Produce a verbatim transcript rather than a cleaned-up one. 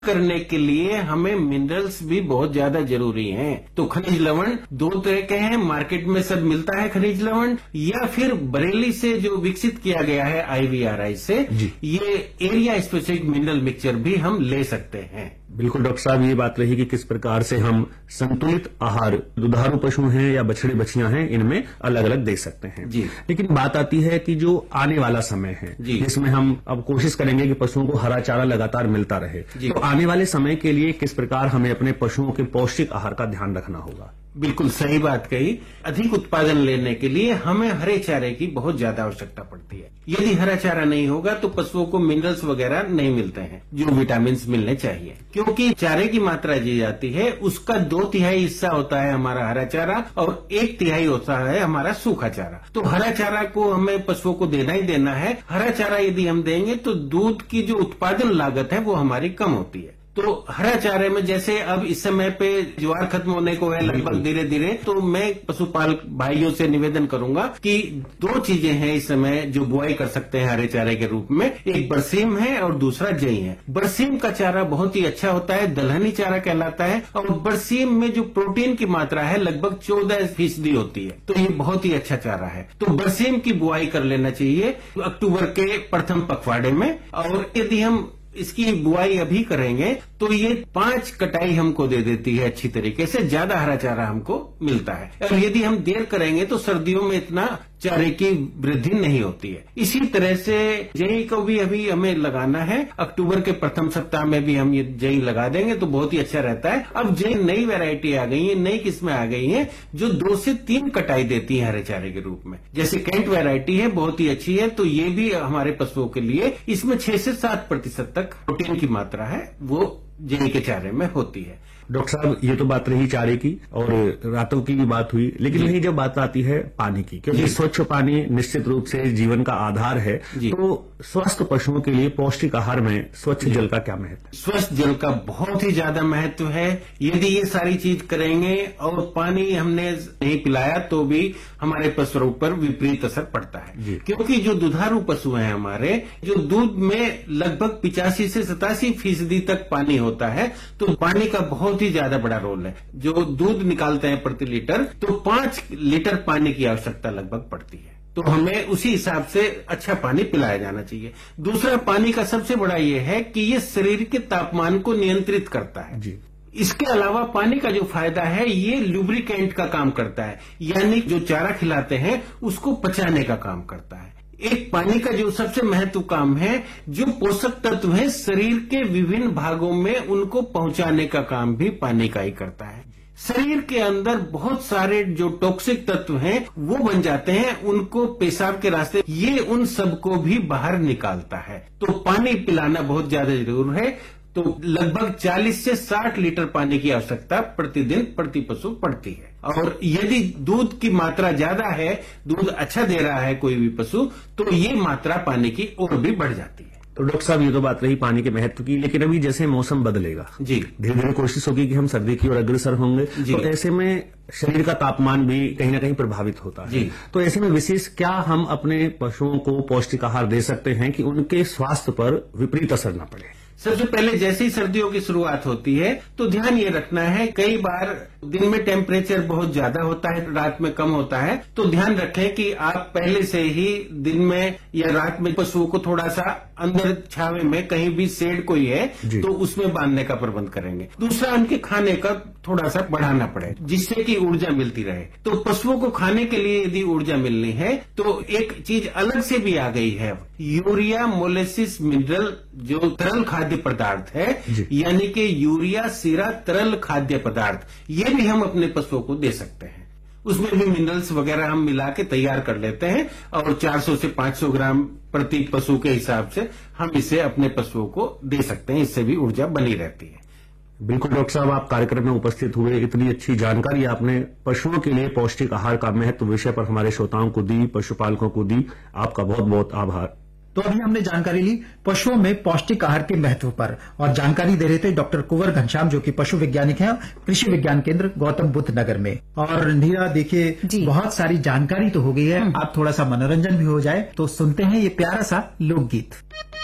करने के लिए हमें मिनरल्स भी बहुत ज्यादा जरूरी हैं। तो खनिज लवण दो तरह के हैं, मार्केट में सब मिलता है खनिज लवण, या फिर बरेली से जो विकसित किया गया है आईवीआरआई से, ये एरिया स्पेसिफिक मिनरल मिक्सचर भी हम ले सकते हैं। बिल्कुल डॉक्टर साहब, ये बात रही कि किस प्रकार से हम संतुलित आहार दुधारू पशु हैं या बछड़े बछियां हैं, इनमें अलग अलग दे सकते हैं जी। लेकिन बात आती है कि जो आने वाला समय है जिसमें हम अब कोशिश करेंगे कि पशुओं को हरा चारा लगातार मिलता रहे, तो आने वाले समय के लिए किस प्रकार हमें अपने पशुओं के पौष्टिक आहार का ध्यान रखना होगा? बिल्कुल सही बात कही। अधिक उत्पादन लेने के लिए हमें हरे चारे की बहुत ज्यादा आवश्यकता पड़ती है। यदि हरा चारा नहीं होगा तो पशुओं को मिनरल्स वगैरह नहीं मिलते हैं जो विटामिन मिलने चाहिए, क्योंकि चारे की मात्रा दी जाती है उसका दो तिहाई हिस्सा होता है हमारा हरा चारा और एक तिहाई होता है हमारा सूखा चारा। तो हरा चारा को हमें पशुओं को देना ही देना है। हरा चारा यदि हम देंगे तो दूध की जो उत्पादन लागत है वो हमारी कम होती है। तो हरा चारे में जैसे अब इस समय पे ज्वार खत्म होने को है लगभग धीरे धीरे, तो मैं पशुपाल भाइयों से निवेदन करूंगा कि दो चीजें हैं इस समय जो बुआई कर सकते हैं हरे चारे के रूप में, एक बरसीम है और दूसरा जई है। बरसीम का चारा बहुत ही अच्छा होता है, दलहनी चारा कहलाता है, और बरसीम में जो प्रोटीन की मात्रा है लगभग चौदह फीसदी होती है, तो ये बहुत ही अच्छा चारा है। तो बरसीम की बुआई कर लेना चाहिए अक्टूबर के प्रथम पखवाड़े में, और यदि हम इसकी बुआई अभी करेंगे तो ये पांच कटाई हमको दे देती है अच्छी तरीके से, ज्यादा हरा चारा हमको मिलता है। और यदि हम देर करेंगे तो सर्दियों में इतना चारे की वृद्धि नहीं होती है। इसी तरह से जई को भी अभी हमें लगाना है, अक्टूबर के प्रथम सप्ताह में भी हम ये जई लगा देंगे तो बहुत ही अच्छा रहता है। अब जई नई वैरायटी आ गई है, नई किस्में आ गई हैं जो दो से तीन कटाई देती है हरे चारे के रूप में, जैसे कैंट वैरायटी है, बहुत ही अच्छी है। तो ये भी हमारे पशुओं के लिए, इसमें छह से सात प्रतिशत तक प्रोटीन की मात्रा है वो जई के चारे में होती है। डॉक्टर साहब, ये तो बात रही चारे की और रातों की भी बात हुई, लेकिन वही जब बात आती है पानी की, क्योंकि स्वच्छ पानी निश्चित रूप से जीवन का आधार है, तो स्वस्थ पशुओं के लिए पौष्टिक आहार में स्वच्छ जल का क्या महत्व है? स्वच्छ जल का बहुत ही ज्यादा महत्व है। यदि ये सारी चीज करेंगे और पानी हमने नहीं पिलाया तो भी हमारे पशुओं पर विपरीत असर पड़ता है, क्योंकि जो दुधारू पशु हैं हमारे, जो दूध में लगभग पिचासी से सतासी फीसदी तक पानी होता है, तो पानी का बहुत ही ज्यादा बड़ा रोल है। जो दूध निकालते हैं प्रति लीटर, तो पांच लीटर पानी की आवश्यकता लगभग पड़ती है। तो हमें उसी हिसाब से अच्छा पानी पिलाया जाना चाहिए। दूसरा, पानी का सबसे बड़ा ये है कि ये शरीर के तापमान को नियंत्रित करता है जी। इसके अलावा पानी का जो फायदा है, ये लुब्रिकेंट का काम करता है, यानी जो चारा खिलाते हैं उसको पचाने का काम करता है। एक पानी का जो सबसे महत्व काम है, जो पोषक तत्व है शरीर के विभिन्न भागों में उनको पहुंचाने का काम भी पानी का ही करता है। शरीर के अंदर बहुत सारे जो टॉक्सिक तत्व हैं वो बन जाते हैं, उनको पेशाब के रास्ते, ये उन सबको भी बाहर निकालता है। तो पानी पिलाना बहुत ज्यादा जरूर है। तो लगभग चालीस से साठ लीटर पानी की आवश्यकता प्रतिदिन प्रति पशु पड़ती है। और यदि दूध की मात्रा ज्यादा है, दूध अच्छा दे रहा है कोई भी पशु, तो ये मात्रा पानी की और भी बढ़ जाती है। तो डॉक्टर साहब, ये तो बात रही पानी के महत्व की, लेकिन अभी जैसे मौसम बदलेगा जी, धीरे धीरे कोशिश होगी कि हम सर्दी की ओर अग्रसर होंगे, तो ऐसे में शरीर का तापमान भी कहीं ना कहीं प्रभावित होता है जी। तो ऐसे में विशेष क्या हम अपने पशुओं को पौष्टिक आहार दे सकते हैं कि उनके स्वास्थ्य पर विपरीत असर न पड़े? सबसे पहले जैसे ही सर्दियों की शुरुआत होती है तो ध्यान ये रखना है, कई बार दिन में टेम्परेचर बहुत ज्यादा होता है, रात में कम होता है, तो ध्यान रखें कि आप पहले से ही दिन में या रात में पशुओं को थोड़ा सा अंदर छावे में कहीं भी शेड कोई है तो उसमें बांधने का प्रबंध करेंगे। दूसरा, उनके खाने का थोड़ा सा बढ़ाना पड़े जिससे कि ऊर्जा मिलती रहे। तो पशुओं को खाने के लिए यदि ऊर्जा मिलनी है तो एक चीज अलग से भी आ गई है, यूरिया मोलेसिस मिनरल जो तरल खाद्य पदार्थ है, यानी कि यूरिया सीरा तरल खाद्य पदार्थ, ये भी हम अपने पशुओं को दे सकते हैं। उसमें भी मिनरल्स वगैरह हम मिला के तैयार कर लेते हैं और चार सौ से पांच सौ ग्राम प्रति पशु के हिसाब से हम इसे अपने पशुओं को दे सकते हैं। इससे भी ऊर्जा बनी रहती है। बिल्कुल डॉक्टर साहब, आप कार्यक्रम में उपस्थित हुए, इतनी अच्छी जानकारी आपने पशुओं के लिए पौष्टिक आहार का महत्व विषय पर हमारे श्रोताओं को दी, पशुपालकों को दी। आपका बहुत बहुत आभार। तो अभी हमने जानकारी ली पशुओं में पौष्टिक आहार के महत्व पर, और जानकारी दे रहे थे डॉक्टर कुंवर घनश्याम, जो कि पशु वैज्ञानिक हैं कृषि विज्ञान केंद्र गौतम बुद्ध नगर में। और नीरा, देखिए बहुत सारी जानकारी तो हो गई है, आप थोड़ा सा मनोरंजन भी हो जाए, तो सुनते हैं ये प्यारा सा लोकगीत।